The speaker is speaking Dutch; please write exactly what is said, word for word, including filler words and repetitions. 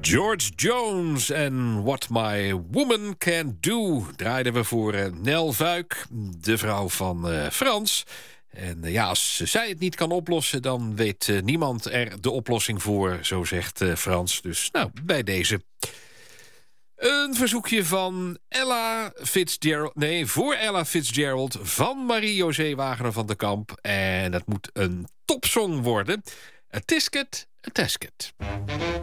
George Jones en What My Woman Can Do draaiden we voor uh, Nel Vuik, de vrouw van uh, Frans. En uh, ja, als zij het niet kan oplossen, dan weet uh, niemand er de oplossing voor, zo zegt uh, Frans. Dus nou, bij deze. Een verzoekje van Ella Fitzgerald, nee, voor Ella Fitzgerald van Marie-José Wagener van de Kamp. En dat moet een topsong worden. A Tisket, a Tasket.